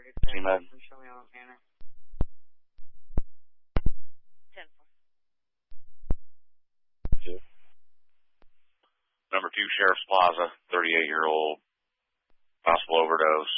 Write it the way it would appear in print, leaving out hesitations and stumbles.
G-Med. Number 2, Sheriff's Plaza, 38-year-old, possible overdose.